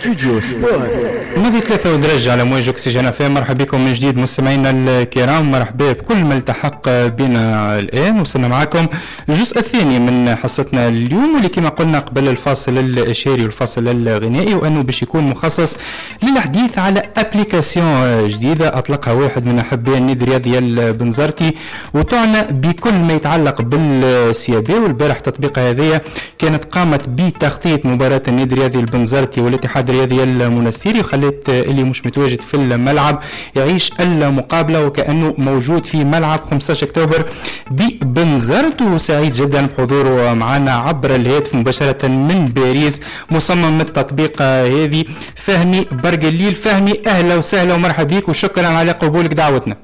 ستوديو سبور. ماضي 3 ودرجة على موج أكسجين FM. مرحبا بكم من جديد مستمعينا الكرام، مرحبا بكل ما التحق بنا الآن. وصلنا معكم الجزء الثاني من حصتنا اليوم، واللي كما قلنا قبل الفاصل الإشاري والفاصل الغنائي، وأنه باش يكون مخصص للحديث على أبليكاسيون جديدة أطلقها واحد من أحباء النادي الرياضي البنزرتي، وتعنى بكل ما يتعلق بالسيابي. والبارح تطبيقها هذه كانت قامت بتغطية مباراة النادي الرياضي البنزرتي والاتحاد الرياضي المنستيري، وخلت اللي مش متواجد في الملعب يعيش المقابلة وكأنه موجود في ملعب 15 أكتوبر ببنزرت. وسعيد جدا بحضوره معنا عبر الهاتف مباشرة من باريس مصمم التطبيق هذه فهمي برقليل. فهمي أهلا وسهلا ومرحبا بك، وشكرا على قبولك دعوتنا.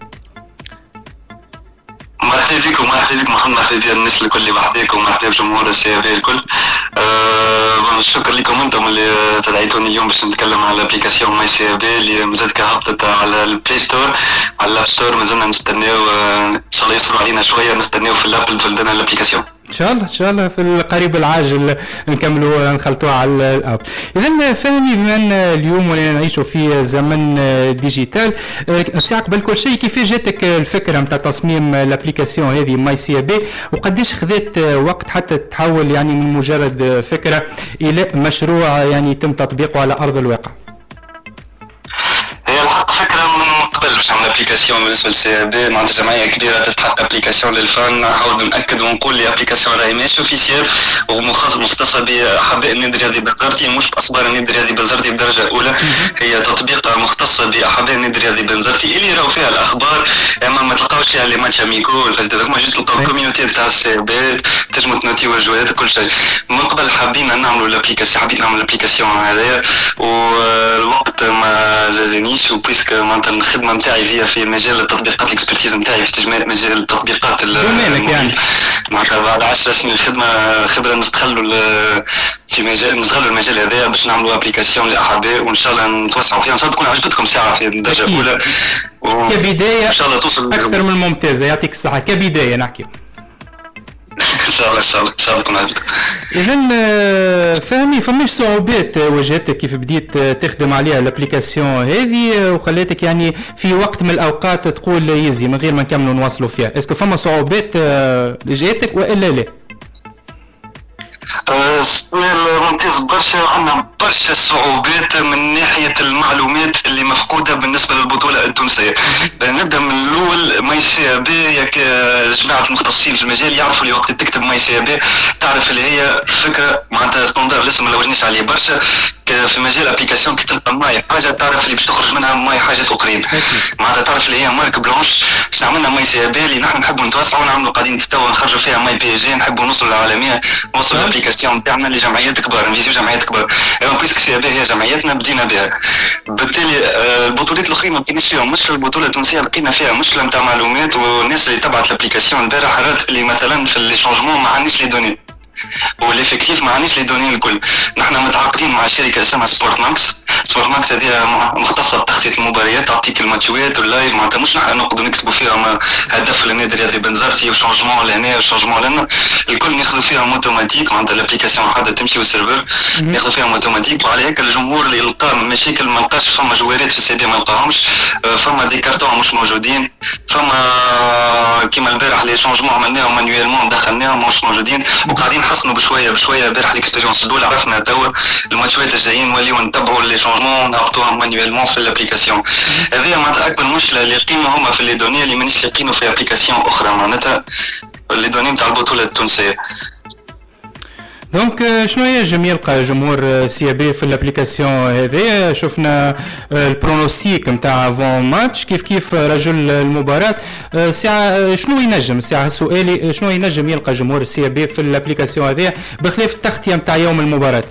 مرحبا بكم، مرحبا بكم محمد، مرحبا بك الناس الكل اللي بحذاكم، مرحبا بجمهور السي اف الكل. شكرا لكم انتم اللي تدعيتوني اليوم باش نتكلم على الابليكاسيون ماي سي اف اللي مازالت كهبطت على البلاي ستور، على الاب ستور. مازلنا نستناو ان شاء الله يصبروا علينا شويه، نستناو في الابل تولدنا الابليكاسيون ان شاء الله في القريب العاجل نكملوا نخلطوها على الاب. اذا فهمي، بما ان اليوم ولينا نعيشوا في زمن ديجيتال، ساعه قبل كل شيء كيف جاتك الفكره نتاع تصميم الابليكاسيون هذه ماي سي بي، وقديش خذت وقت حتى تتحول يعني من مجرد فكره الى مشروع يعني يتم تطبيقه على ارض الواقع؟ هي الحق فكره من قبل باش نعمل ابليكاسيون بالنسبه للسي بي، معناتها جمعيه كبيره تستحق ابليكاسيون للفن. نعاود ناكد ونقول لي ابليكاسيون راهي ماشي اوفيسيال ومختصه باحباء النادي الرياضي بنزرتي، مش باصدار النادي الرياضي بنزرتي بدرجه اولى. هي تطبيق مختصه باحباء النادي الرياضي بنزرتي اللي راهو فيها الاخبار، اما ما تلقاوش فيها لي ماتش اميكو الفاسدات، ما جيت تلقاو الكوميونيتي نتاع السي بي، تنجموا تنوتيو الجوالات كل شيء. من قبل حابين نعملوا الابليكاسيون، حبيت نعمل الابليكاسيون هذايا، والوقت ما جازنيش، وبيسك معناتها الخدمه نتاعي هي في مجال التطبيقات، الاكسبرتيز نتاعي في تجميع مجال التطبيقات يعني معناتها بعد 10 سنين خبره نستغلوا في مجال، المجال هذا باش نعملوا ابليكاسيون لاحباء، وان شاء الله نتوسعوا فيها. ان شاء الله تكون عجبتكم ساعه في الدرجه الاولى، كبدايه ان شاء الله توصل اكثر من ممتازه. يعطيك الصحه. كبدايه نحكي ان شاء الله تكون عجبتكم. اذا فهمي، فماش صعوبات واجهتك كيف بديت تخدم عليها الابليكاسيون هذه وخليتك يعني في وقت من الاوقات تقول يزي من غير ما نكملوا نواصلوا فيها؟ اسكو فما صعوبات جاتك والا لا؟ سؤال ممتاز برشا. عندنا برشا صعوبات من ناحية المعلومات اللي مفقودة بالنسبة للبطولة التونسية. نبدأ من الأول. ماي سي بي ياك جماعة المختصين في المجال يعرفوا اللي وقت تكتب ماي سي بي تعرف اللي هي فكرة معناتها ستاندر، لسه ما لوجنيش عليه برشا. في مجال ابليكاسيون كي تلقى ماي حاجه تعرف اللي باش تخرج منها ماي حاجات اخرين، معناتها تعرف اللي هي مارك بلانش. باش عملنا ماي سي بي اللي نحن نحبوا نتوسعوا، نعملوا قاعدين توا نخرجوا فيها ماي بي جي، نحبوا نوصلوا للعالميه، نوصلوا الابليكاسيون نتاعنا لجمعيات كبار، نفيزيو جمعيات كبار. ايوا بيسك سي بي هي جمعيتنا بدينا بها، بالتالي البطولات الاخرين ما لقيناش فيهم مشكله. البطوله التونسيه لقينا فيها مشكله نتاع معلومات، والناس اللي تبعت الابليكاسيون البارح رات اللي مثلا في لي شونجمون ما عندناش لي دوني، والافكتيف ما عنديش لي دوني الكل. نحن متعاقدين مع شركه اسمها سبورت ماكس. سبورت ماكس هذه مختصه بتغطيه المباريات، تعطيك الماتشات واللايف، معناتها مش نحن نقعدوا نكتبوا فيها هدف للنادي الرياضي بنزرتي وشونجمون لهنا وشونجمون لنا، الكل ناخذوا فيهم اوتوماتيك، معناتها الابليكاسيون حتى تمشي والسيرفر ناخذوا فيهم اوتوماتيك. وعلى هيك الجمهور اللي يلقى مشاكل ما لقاش، فما جوارات في السي دي ما لقاهمش، فما دي كارتون مش موجودين، فما كيما البارح لي شونجمون عملناهم مانيوالمون دخلناهم مش موجودين، وقاعدين نحسنوا بشويه بشويه. البارح الاكسبيريونس الاولى عرفنا توا الماتشات الجايين نوليو نتبعوا لي شونجمون نحطوهم مانيوالمون في الابليكاسيون. هذه معناتها اكبر مشكله اللي لقينا هما في لي دوني اللي مانيش لاقينه في ابليكاسيون اخرى، معناتها لي دوني نتاع البطوله التونسيه. دونك شنو ينجم يلقى جمهور سي بي في الابليكاسيون هذه؟ شفنا البرونوستيك نتاع فون ماتش، كيف رجل المباراه. ساعه شنو ينجم، ساعه سؤالي شنو ينجم يلقى جمهور سي بي في الابليكاسيون هذه بخلاف التغطيه نتاع يوم المباراه؟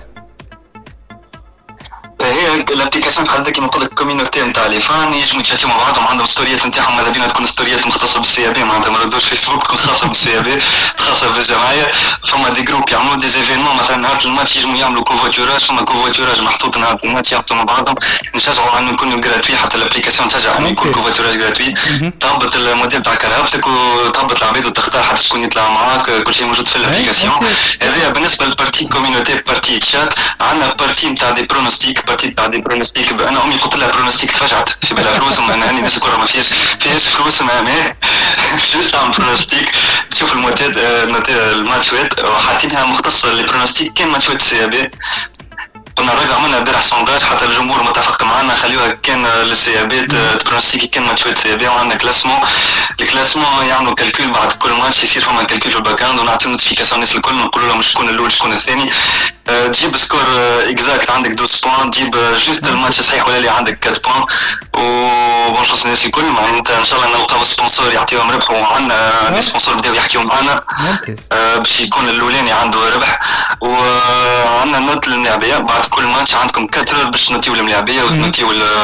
هي الابليكاسيون بحال كيما نقول لك كوميونيتي نتاع لي فان يجموا يتشاتيو مع بعضهم، عندهم ستوريات نتاعهم، ماذا بينا تكون ستوريات مختصه بالسي بي، معناتها ما ردوش فيسبوك، تكون خاصه بالسي بي، خاصه بالجمعيه. فما دي جروب يعملوا دي زيفينمون، مثلا نهار الماتش يجموا يعملوا كوفواتوراج، فما كوفواتوراج محطوط نهار الماتش يهبطوا مع بعضهم. نشجعوا انه يكونوا جراتوي، حتى الابليكاسيون تشجع انه يكون كوفواتوراج جراتوي، تهبط الموديل تاع كرهبتك وتهبط العباد وتختار حتى شكون يطلع معاك، كل شيء موجود في الابليكاسيون. هذا بالنسبه للبارتي كوميونيتي. بارتي تشات عندنا بارتي نتاع دي برونوستيك، بارتي دي برونستيك. انا امي قلت لها برونستيك تفاجأت في بالها فلوس، انا الناس الكره ما فيهاش فلوس، ما جوست عم برونستيك تشوف الماتشات وحاطينها مختصه للبرونستيك. كان ماتشات سي بي كنا راجع عملنا امبارح سونداج حتى الجمهور متفق معنا خليوها كان للسيابات تبرونستيكي كان ماتشات سيابي، وعندنا كلاسمون الكلاسمون يعملوا كالكول بعد كل ماتش يصير فما كالكول في الباكاند ونعطيو نوتيفيكاسيون الناس الكل نقولوا لهم شكون الاول شكون الثاني. تجيب سكور اكزاكت عندك 12 بوان، تجيب جوست الماتش صحيح ولا اللي عندك 4 بوان وبونشوس الناس الكل. معناتها ان شاء الله نلقاو سبونسور يعطيهم ربح، وعندنا دي سبونسور بداو يحكيو معنا باش يكون الاولاني عنده ربح. وعندنا نوت للملاعبيه بعد كل ماتش عندكم 4 باش نوتيو الملاعبيه وتنوتيو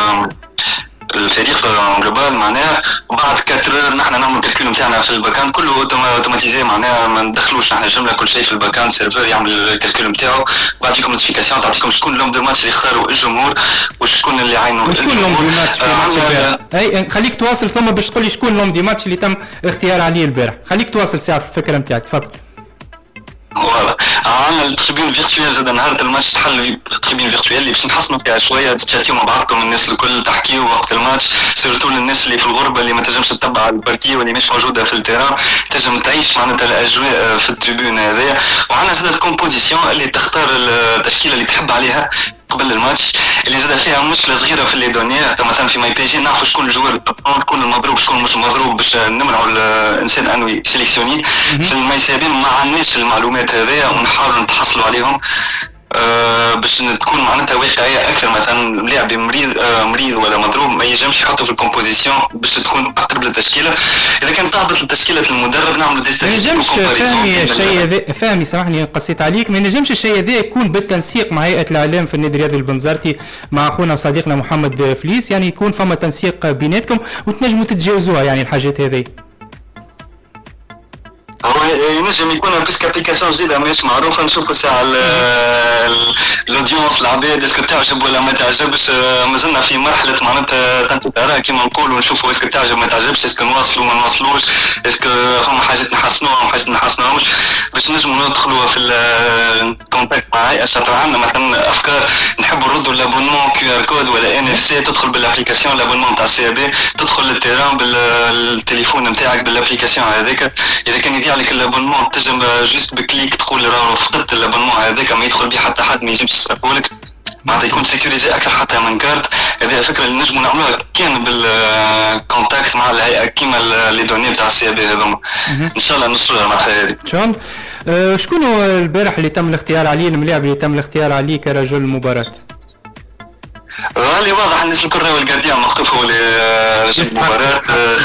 الفريق جلوبال معناها. وبعد 4 نحن نعمل الكالكول نتاعنا في الباكاند كله اوتوماتيزي، معناها ما ندخلوش نحن جمله كل شيء في الباكاند، سيرفر يعمل الكالكول نتاعو. بعد يجيكم نوتيفيكاسيون تعطيكم شكون لوم دو ماتش اللي اختاروا الجمهور وشكون اللي عينوا شكون لوم دو ماتش في الماتش. اي خليك تواصل ثم باش تقول لي شكون لوم دو ماتش اللي تم اختيار عليه البارح. خليك تواصل ساعه في الفكره نتاعك، تفضل. فوالا عندنا التريبيون فيرتويال زاد نهار الماتش تحل التريبيون فيرتويال اللي باش نحسنوا فيها شويه، تشاتيو مع بعضكم الناس الكل تحكيوا وقت الماتش، سيرتو للناس اللي في الغربه اللي ما تنجمش تتبع البارتي واللي مش موجوده في التيران تنجم تعيش معناتها الاجواء في التريبيون هذايا. وعندنا زاد الكومبوزيسيون اللي تختار التشكيله اللي تحب عليها قبل الماتش، اللي زاد فيها مشكله صغيره في لي دوني. مثلا في ماي بي جي نعرفوا شكون الجوار شكون المضروب شكون مش مضروب باش نمنعوا الانسان انه سيليكسيوني. في الماي سابين ما عندناش المعلومات هذيا ونحاولوا نتحصلوا عليهم باش تكون معناتها واقعيه اكثر. مثلا لاعب مريض ولا مضروب ما ينجمش يحطه في الكومبوزيسيون باش تكون اقرب للتشكيله. اذا كان تهبط لتشكيله المدرب نعملوا دي ستاتيستيك وكومباريزون. فهمي سامحني قصيت عليك، ما ينجمش الشيء هذا يكون بالتنسيق مع هيئه الاعلام في النادي الرياضي البنزرتي مع اخونا وصديقنا محمد فليس، يعني يكون فما تنسيق بيناتكم وتنجموا تتجاوزوها يعني الحاجات هذه. هو ينجم يكون بيسك ابليكاسيون جديده ماهيش معروفه، نشوفوا ساعه الاودينس العباد اسكو تعجب ولا ما تعجبش. مازلنا في مرحله معناتها تنتظر كيما نقولوا نشوفوا اسكو تعجب ما تعجبش، اسكو نواصلوا ما نواصلوش، اسكو فما حاجات نحسنوها وما حاجات نحسنوهمش باش نجموا ندخلوا في الكونتاكت مع هيئه. خاطر عندنا مثلا افكار نحبوا نردوا لابونمون كيو ار كود ولا ان اف سي، تدخل بالابليكاسيون لابونمون تاع سي بي، تدخل للتيران بالتليفون نتاعك بالابليكاسيون هذاك. اذا كان يضيع لك الابونمون تنجم جوست بكليك تقول راه فقدت الابونمون هذاك، ما يدخل به حتى حد ما يجمش يسرقولك، معناتها يكون سيكوريزي اكثر حتى من كارت. هذه فكره اللي نجموا نعملوها كان بالكونتاكت مع الهيئه كيما لي دوني تاع السي بي هذوما. ان شاء الله نوصلوا للمرحله هذه ان شاء الله. شكون هو البارح اللي تم الاختيار عليه، الملاعب اللي تم الاختيار عليه كرجل المباراه؟ اللي واضح الناس الكل راهو الجارديان مخطوف هو المباراه.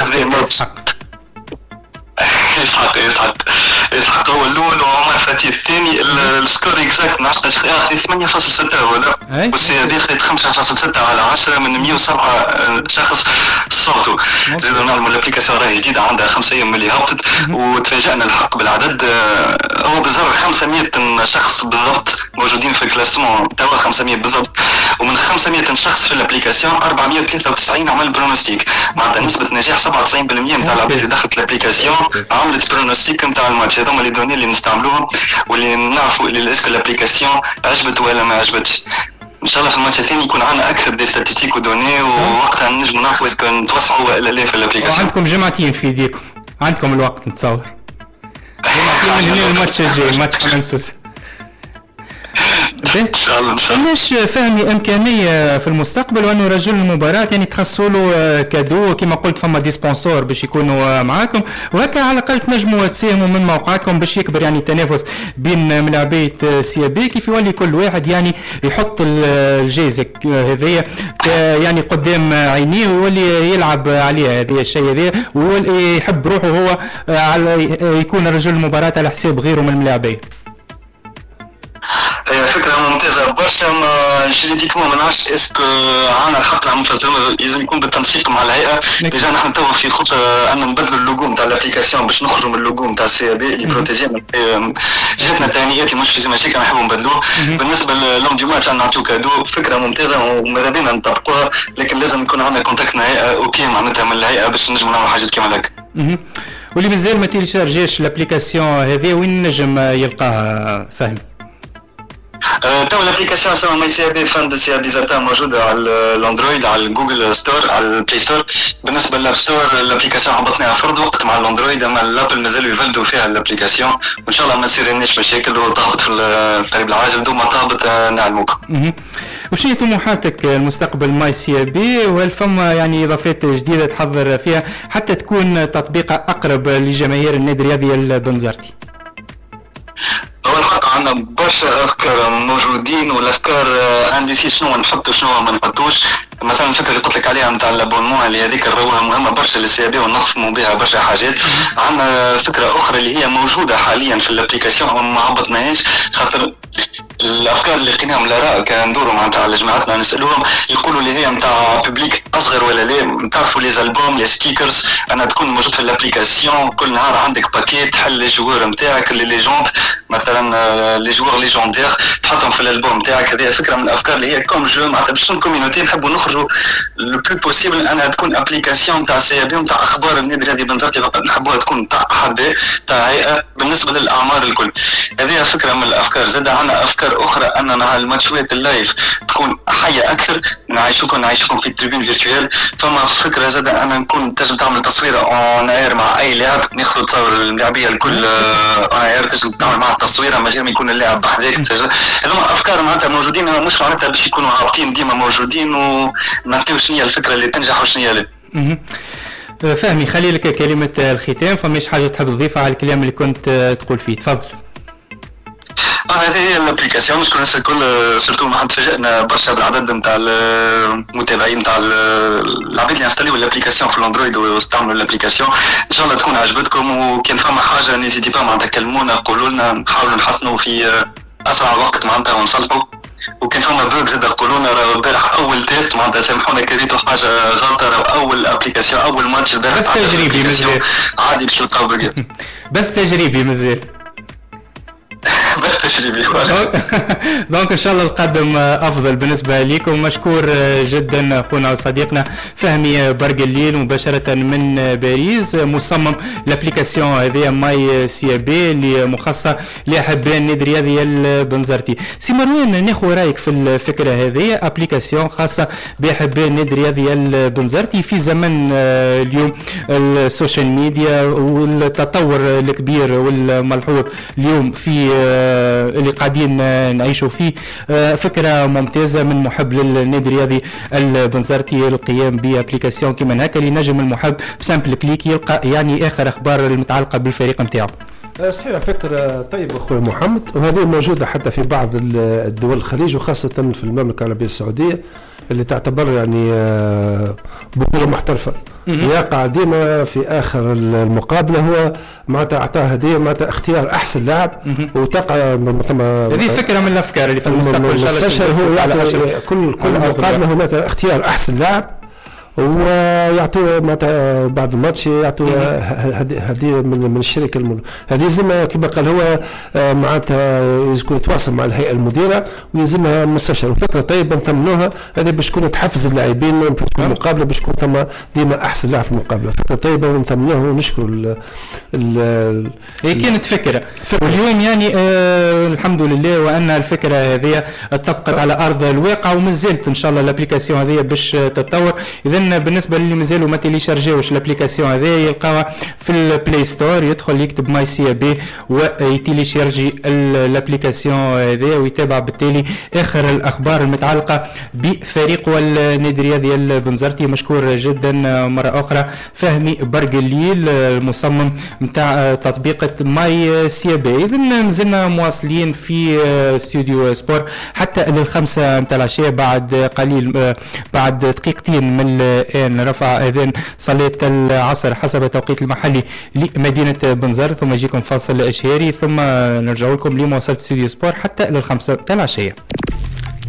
يسحق هو الاول وعمر فتحي الثاني. السكور اكزاكت نعرفش 8.6 ولا والسي بي خذت 5.6 على 10 من 107 شخص صوتوا. زيدوا نعلموا الابليكاسيون راهي جديده عندها 5 ايام اللي هبطت وتفاجئنا الحق بالعدد. هو بزر 500 شخص بالضبط موجودين في الكلاسمون توا 500 بالضبط، ومن 500 شخص في الابليكاسيون 493 عمل برونوستيك، معناتها نسبه نجاح 97% نتاع العباد اللي دخلت الابليكاسيون عملت برونوستيك نتاع الماتش. هذوما لي دوني اللي نستعملوهم واللي نعرفوا اللي اسكو الابليكاسيون عجبت ولا ما عجبتش. ان شاء الله في الماتش الثاني يكون عندنا اكثر دي ستاتيستيك ودوني ووقتها نجموا نعرفوا اسكو نتوسعوا ولا لا في الابليكاسيون. وعندكم جمعتين في ايديكم، عندكم الوقت نتصور جمعتين من هنا الماتش الجاي ماتش فرنسوس ان شاء الله. علاش فهمي امكانيه في المستقبل وانه رجل المباراه يعني تخصوا له كادو كما قلت فما دي سبونسور باش يكونوا معاكم، وهكا على الاقل تنجموا تساهموا من موقعكم باش يكبر يعني التنافس بين ملاعبيه سي بي، كيف يولي كل واحد يعني يحط الجائزه هذيا يعني قدام عينيه ويولي يلعب عليها هذا الشيء هذا، ويولي يحب روحه هو على يكون رجل المباراه على حساب غيره من الملاعبيه. فكرة ممتازة برشا. جريديكمون ما نعرفش اسكو عنا الحق نعمل لازم يكون بالتنسيق مع الهيئة. ديجا نحن توا في خطة أن نبدلوا اللوجو نتاع الابليكاسيون باش نخرجوا من اللوجو نتاع السي بي اللي بروتيجي. جاتنا تهنئات مش في ماشي كان نحبوا نبدلوه. بالنسبة للوم دي ماتش نعطيو كادو، فكرة ممتازة وماذا بينا نطبقوها، لكن لازم يكون عندنا كونتاكت مع الهيئة اوكي معناتها من الهيئة باش نجموا نعملوا حاجات كيما هكا. واللي مازال ما تيليشارجيش الابليكاسيون هذه وين نجم يلقاها فهمي؟ تو الابليكاسيون اسمها ماي سي بي فان دو سي بي زاتا موجوده على الاندرويد، على الجوجل ستور، على البلاي ستور. بالنسبه للاب ستور الابليكاسيون هبطناها فرض وقت مع الاندرويد، اما الابل مازالوا يفلدوا فيها الابليكاسيون، وان شاء الله ما يصيرناش مشاكل وتهبط في القريب العاجل. دوما تهبط نعلموك. وش هي طموحاتك المستقبل ماي سي بي؟ وهل فما يعني اضافات جديده تحضر فيها حتى تكون تطبيق اقرب لجماهير النادي الرياضي البنزرتي؟ اول حق عندنا برشا افكار موجودين، والافكار عندي شنو نحطوا شنو ما نحطوش. مثلا الفكره اللي قلت لك عليها نتاع الابونمون اللي هذيك نروها مهمه برشا للسي بي ونخدموا بها برشا حاجات. عندنا فكره اخرى اللي هي موجوده حاليا في الابليكاسيون وما هبطناهاش، خاطر الافكار اللي لقيناهم الاراء كان ندوروا معناتها على جماعتنا نسالوهم يقولوا اللي هي نتاع بوبليك اصغر ولا لا. تعرفوا لي زالبوم لي ستيكرز انا تكون موجود في الابليكاسيون، كل نهار عندك باكيت تحل لي جوار نتاعك اللي ليجوند، مثلا لي جوار ليجوندير تحطهم في الالبوم نتاعك. هذه فكره من الافكار اللي هي كوم جو معناتها باش تكون كوميونيتي نحبوا نخرجوا لو بلو بوسيبل انها تكون ابليكاسيون تاع سي بي نتاع اخبار النادي الرياضي بنزرتي فقط، نحبوها تكون تاع احداث تاع هيئه بالنسبه للاعمار الكل. هذه فكره من الافكار. زاد عندنا افكار اخرى اننا الماتشات اللايف تكون حيه اكثر، نعيشكم في التريبين فيرتوال. فما فكره زاد ان نكون تنجم تعمل تصويره اون اير مع اي لاعب، ناخذ تصور اللاعبيه الكل اون اير، تنجم تعمل معها تصويره من غير ما يكون اللاعب بحذاك. هذوما افكار معناتها موجودين، مش معناتها باش يكونوا هابطين ديما موجودين، ونعطيو شنو هي الفكره اللي تنجح وشنو هي لا. فهمي، خلي لك كلمه الختام. فماش حاجه تحب تضيفها على الكلام اللي كنت تقول فيه؟ تفضل. هذه هي الابليكاسيون. نشكر الناس الكل، سيرتو ما تفاجئنا برشا بالعدد نتاع المتابعين نتاع العباد اللي انستاليو الابليكاسيون في الاندرويد واستعملوا الابليكاسيون. ان شاء الله تكون عجبتكم، وكان فما حاجه نيزيتي با معناتها كلمونا قولوا لنا نحاولوا نحسنوا في اسرع وقت معناتها ونصلحوا. وكان فما بوك زاد قولوا لنا راه البارح اول تيست معناتها سامحونا كريتو حاجه غلطه، راه اول ابليكاسيون اول ماتش البارح بث تجريبي مازال عادي باش تلقاو بقيت بث تجريبي مازال دونك ان شاء الله القادم افضل بالنسبه لكم. مشكور جدا اخونا وصديقنا فهمي برقليل مباشره من باريس، مصمم الابليكاسيون هذه ماي سي بي اللي مخصصه لاحباء النادي الرياضي البنزرتي. سي مروان، ناخذ رايك في الفكره هذه، ابليكاسيون خاصه باحباء النادي الرياضي البنزرتي في زمن اليوم السوشيال ميديا والتطور الكبير والملحوظ اليوم في اللي قاعدين نعيشوا فيه. فكرة ممتازة من محب للنادي الرياضي البنزرتي القيام بابليكاسيون كما هكا اللي نجم المحب بسامبل كليك يلقى يعني اخر اخبار المتعلقة بالفريق نتاعو. صحيح، فكرة طيبة أخوي محمد، وهذه موجودة حتى في بعض الدول الخليج وخاصة في المملكة العربية السعودية اللي تعتبر يعني بطولة محترفة. يقع ديما في آخر المقابلة هو معناتها أعطاه هدية معناتها اختيار أحسن لاعب، وتقع هذه فكرة من الأفكار اللي في المستقبل إن شاء الله هو كل مقابلة هناك اختيار أحسن لاعب، ويعطوا معناتها بعد الماتش يعطوا هديه من الشركه هذه. زعما كما قال هو معناتها يكون يتواصل مع الهيئه المديره ويلزمها المستشار. وفكره طيبه نثمنوها هذه باش تكون تحفز اللاعبين في المقابله باش تكون ثم ديما احسن لاعب في المقابله. فكره طيبه ونثمنوها ونشكر هي كانت فكره واليوم يعني الحمد لله وان الفكره هذه طبقت على ارض الواقع ومازالت ان شاء الله الابليكاسيون هذه باش تتطور. اذا بالنسبه للي مازالوا ما تيليشارجيوش الابليكاسيون هذه يلقاوها في البلاي ستور، يدخل يكتب ماي سي بي ويتيليشارجي الابليكاسيون هذه ويتابع بالتالي اخر الاخبار المتعلقه بفريق والنادي الرياضي البنزرتي. مشكور جدا مره اخرى فهمي برقليل المصمم نتاع تطبيق ماي سي بي. اذا مازلنا مواصلين في استوديو سبور حتى للخمسة متاع العشاء. بعد قليل بعد دقيقتين من الآن رفع أذان صلاة العصر حسب التوقيت المحلي لمدينة بنزرت، ثم يجيكم فاصل إشهاري ثم نرجع لكم لمواصلة استوديو سبور حتى للخمسة متاع العشية.